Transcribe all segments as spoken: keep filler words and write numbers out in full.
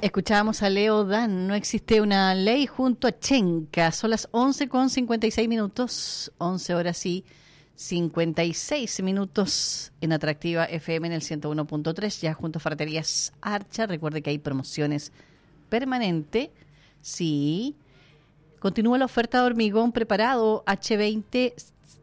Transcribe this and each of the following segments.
Escuchábamos a Leo Dan, no existe una ley junto a Chenca. Son las once con cincuenta y seis minutos, once horas y cincuenta y seis minutos en Atractiva F M en el ciento uno punto tres, ya junto a Ferreterías Archa. Recuerde que hay promociones permanente. Sí, continúa la oferta de hormigón preparado H veinte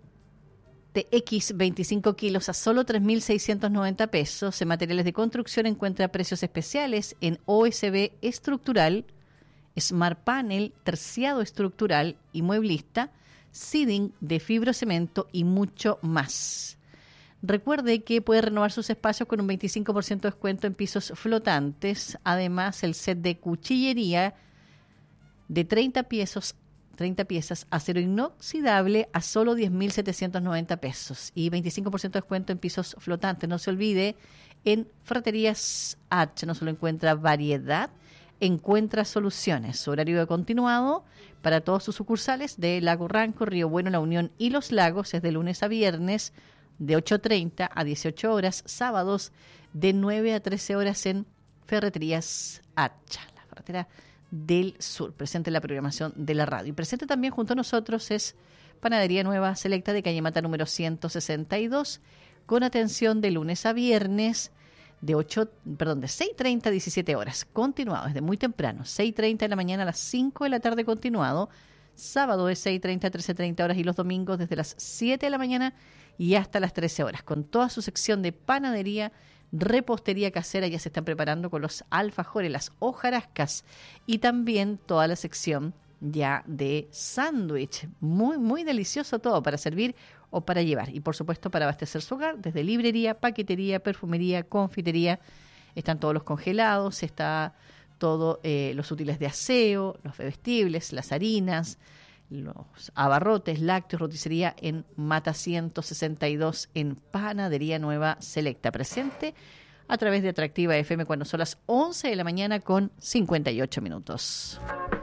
T X veinticinco kilos a solo tres mil seiscientos noventa pesos. En materiales de construcción encuentra precios especiales en O S B estructural, Smart Panel, terciado estructural y mueblista, seeding de fibrocemento y mucho más. Recuerde que puede renovar sus espacios con un veinticinco por ciento de descuento en pisos flotantes. Además, el set de cuchillería de treinta piezas treinta piezas, acero inoxidable a solo diez mil setecientos noventa pesos y veinticinco por ciento de descuento en pisos flotantes. No se olvide, en Ferreterías H no solo encuentra variedad, encuentra soluciones. Su horario de continuado para todos sus sucursales de Lago Ranco, Río Bueno, La Unión y Los Lagos es de lunes a viernes de ocho treinta a dieciocho horas, sábados de nueve a trece horas en Ferreterías H, la ferretera del Sur, presente en la programación de la radio. Y presente también junto a nosotros es Panadería Nueva Selecta de Calle Mata número ciento sesenta y dos, con atención de lunes a viernes de ocho, perdón, de seis treinta a diecisiete horas, continuado desde muy temprano, seis treinta de la mañana a las cinco de la tarde continuado, sábado de seis treinta a trece treinta horas y los domingos desde las siete de la mañana y hasta las trece horas, con toda su sección de panadería, repostería casera. Ya se están preparando con los alfajores, las hojarascas y también toda la sección ya de sándwich. Muy, muy delicioso todo para servir o para llevar. Y por supuesto para abastecer su hogar, desde librería, paquetería, perfumería, confitería. Están todos los congelados, está todo eh, los útiles de aseo, los bebestibles, las harinas, los abarrotes, lácteos, roticería en Mata ciento sesenta y dos en Panadería Nueva Selecta. Presente a través de Atractiva F M cuando son las once de la mañana con cincuenta y ocho minutos.